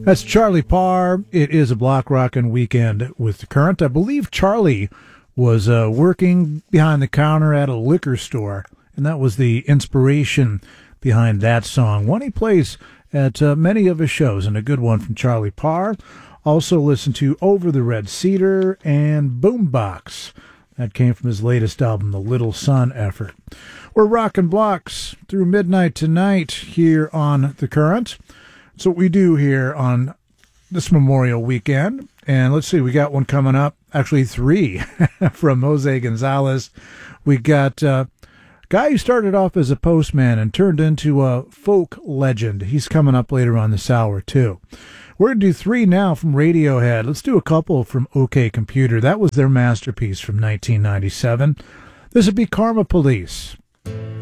That's Charlie Parr. It is a block rockin' weekend with the Current. I believe Charlie was working behind the counter at a liquor store, and that was the inspiration behind that song. One he plays at many of his shows, and a good one from Charlie Parr. Also listen to Over the Red Cedar and Boombox. That came from his latest album, The Little Sun Effort. We're rocking blocks through midnight tonight here on The Current. That's what we do here on this Memorial Weekend. And let's see, we got one coming up, actually three, from Jose Gonzalez. We got a guy who started off as a postman and turned into a folk legend. He's coming up later on this hour, too. We're going to do three now from Radiohead. Let's do a couple from OK Computer. That was their masterpiece from 1997. This would be Karma Police.